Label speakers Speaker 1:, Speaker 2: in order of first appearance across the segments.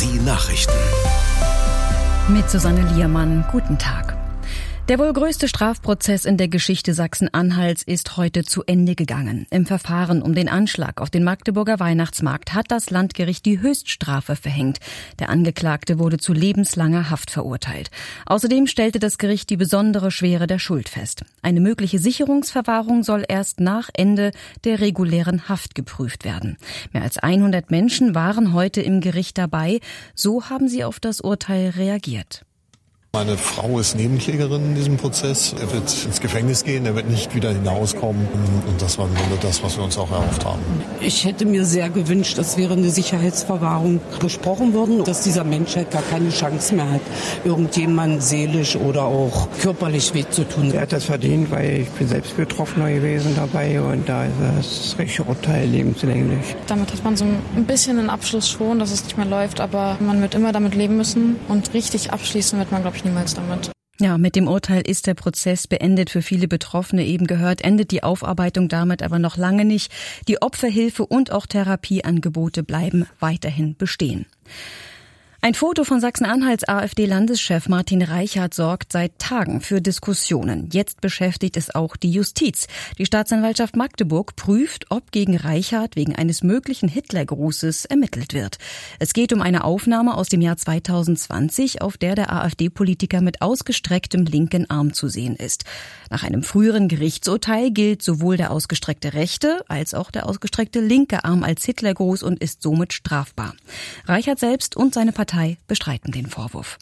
Speaker 1: ARD Nachrichten.
Speaker 2: Mit Susanne Liermann, guten Tag. Der wohl größte Strafprozess in der Geschichte Sachsen-Anhalts ist heute zu Ende gegangen. Im Verfahren um den Anschlag auf den Magdeburger Weihnachtsmarkt hat das Landgericht die Höchststrafe verhängt. Der Angeklagte wurde zu lebenslanger Haft verurteilt. Außerdem stellte das Gericht die besondere Schwere der Schuld fest. Eine mögliche Sicherungsverwahrung soll erst nach Ende der regulären Haft geprüft werden. Mehr als 100 Menschen waren heute im Gericht dabei. So haben sie auf das Urteil reagiert.
Speaker 3: Meine Frau ist Nebenklägerin in diesem Prozess. Er wird ins Gefängnis gehen, er wird nicht wieder hinauskommen. Und das war im Grunde das, was wir uns auch erhofft haben.
Speaker 4: Ich hätte mir sehr gewünscht, dass während eine Sicherheitsverwahrung gesprochen worden, dass dieser Mensch halt gar keine Chance mehr hat, irgendjemand seelisch oder auch körperlich weh zu tun.
Speaker 5: Er hat das verdient, weil ich bin selbst Betroffener gewesen dabei und da ist das richtige Urteil lebenslänglich.
Speaker 6: Damit hat man so ein bisschen einen Abschluss schon, dass es nicht mehr läuft, aber man wird immer damit leben müssen und richtig abschließen wird man, glaube ich, niemals damit.
Speaker 2: Ja, mit dem Urteil ist der Prozess beendet. Für viele Betroffene eben gehört, endet die Aufarbeitung damit aber noch lange nicht. Die Opferhilfe und auch Therapieangebote bleiben weiterhin bestehen. Ein Foto von Sachsen-Anhalts AfD-Landeschef Martin Reichert sorgt seit Tagen für Diskussionen. Jetzt beschäftigt es auch die Justiz. Die Staatsanwaltschaft Magdeburg prüft, ob gegen Reichert wegen eines möglichen Hitlergrußes ermittelt wird. Es geht um eine Aufnahme aus dem Jahr 2020, auf der der AfD-Politiker mit ausgestrecktem linken Arm zu sehen ist. Nach einem früheren Gerichtsurteil gilt sowohl der ausgestreckte rechte als auch der ausgestreckte linke Arm als Hitlergruß und ist somit strafbar. Reichert selbst und seine Partei bestreiten den Vorwurf.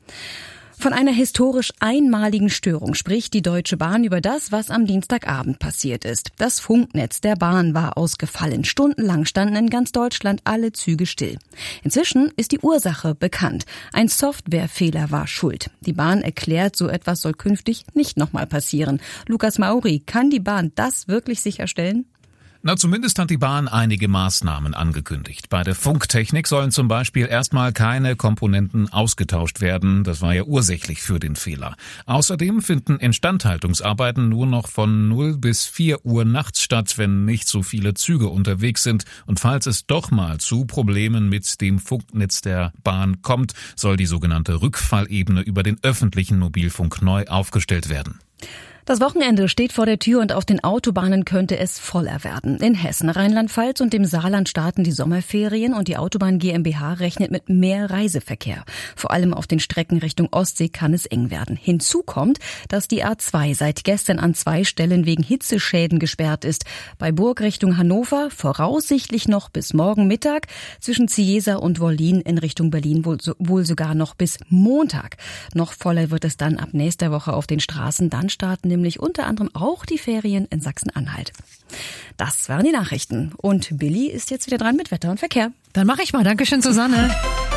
Speaker 2: Von einer historisch einmaligen Störung spricht die Deutsche Bahn über das, was am Dienstagabend passiert ist. Das Funknetz der Bahn war ausgefallen. Stundenlang standen in ganz Deutschland alle Züge still. Inzwischen ist die Ursache bekannt. Ein Softwarefehler war schuld. Die Bahn erklärt, so etwas soll künftig nicht nochmal passieren. Lukas Mauri, kann die Bahn das wirklich sicherstellen?
Speaker 7: Zumindest hat die Bahn einige Maßnahmen angekündigt. Bei der Funktechnik sollen zum Beispiel erstmal keine Komponenten ausgetauscht werden. Das war ja ursächlich für den Fehler. Außerdem finden Instandhaltungsarbeiten nur noch von 0 bis 4 Uhr nachts statt, wenn nicht so viele Züge unterwegs sind. Und falls es doch mal zu Problemen mit dem Funknetz der Bahn kommt, soll die sogenannte Rückfallebene über den öffentlichen Mobilfunk neu aufgestellt werden.
Speaker 2: Das Wochenende steht vor der Tür und auf den Autobahnen könnte es voller werden. In Hessen, Rheinland-Pfalz und dem Saarland starten die Sommerferien und die Autobahn GmbH rechnet mit mehr Reiseverkehr. Vor allem auf den Strecken Richtung Ostsee kann es eng werden. Hinzu kommt, dass die A2 seit gestern an 2 Stellen wegen Hitzeschäden gesperrt ist. Bei Burg Richtung Hannover voraussichtlich noch bis morgen Mittag, zwischen Cieza und Wollin in Richtung Berlin wohl sogar noch bis Montag. Noch voller wird es dann ab nächster Woche auf den Straßen. Dann starten nämlich unter anderem auch die Ferien in Sachsen-Anhalt. Das waren die Nachrichten. Und Billy ist jetzt wieder dran mit Wetter und Verkehr.
Speaker 8: Dann mache ich mal. Dankeschön, Susanne.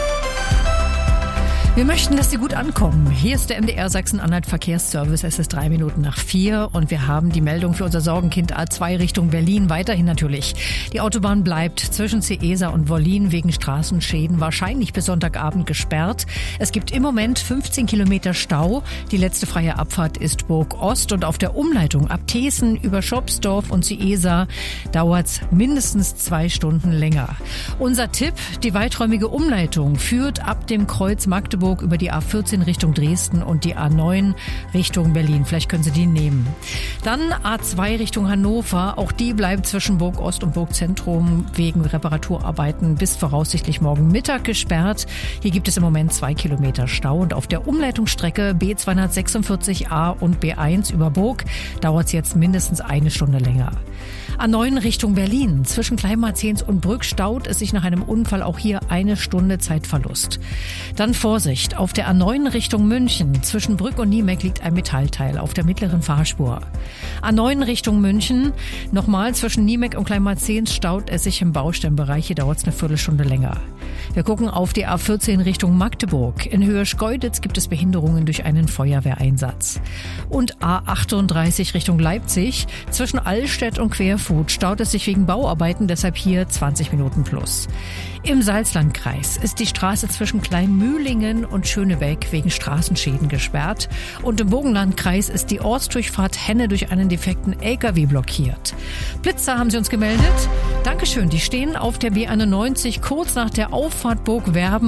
Speaker 8: Wir möchten, dass Sie gut ankommen. Hier ist der MDR Sachsen-Anhalt Verkehrsservice. Es ist 3 Minuten nach 4 und wir haben die Meldung für unser Sorgenkind A2 Richtung Berlin. Weiterhin natürlich. Die Autobahn bleibt zwischen Cieza und Wollin wegen Straßenschäden wahrscheinlich bis Sonntagabend gesperrt. Es gibt im Moment 15 Kilometer Stau. Die letzte freie Abfahrt ist Burg Ost und auf der Umleitung ab Thesen über Schopsdorf und Cieza dauert's mindestens 2 Stunden länger. Unser Tipp, die weiträumige Umleitung führt ab dem Kreuz Magdeburg über die A14 Richtung Dresden und die A9 Richtung Berlin. Vielleicht können Sie die nehmen. Dann A2 Richtung Hannover. Auch die bleibt zwischen Burg Ost und Burg Zentrum wegen Reparaturarbeiten bis voraussichtlich morgen Mittag gesperrt. Hier gibt es im Moment 2 Kilometer Stau und auf der Umleitungsstrecke B246a und B1 über Burg dauert es jetzt mindestens 1 Stunde länger. A9 Richtung Berlin. Zwischen Kleinmarzens und Brück staut es sich nach einem Unfall auch hier 1 Stunde Zeitverlust. Dann Vorsicht, auf der A9 Richtung München. Zwischen Brück und Niemek liegt ein Metallteil auf der mittleren Fahrspur. A9 Richtung München. Nochmal zwischen Niemek und Kleinmarzens staut es sich im Baustellenbereich. Hier dauert es eine Viertelstunde länger. Wir gucken auf die A14 Richtung Magdeburg. In Höhe Schkeuditz gibt es Behinderungen durch einen Feuerwehreinsatz. Und A38 Richtung Leipzig. Zwischen Allstedt und Querfurt staut es sich wegen Bauarbeiten, deshalb hier 20 Minuten plus. Im Salzlandkreis ist die Straße zwischen Kleinmühlingen und Schönebeck wegen Straßenschäden gesperrt. Und im Burgenlandkreis ist die Ortsdurchfahrt Henne durch einen defekten LKW blockiert. Blitzer haben sie uns gemeldet. Dankeschön, die stehen auf der B91 kurz nach der Auffahrt Burg Werben.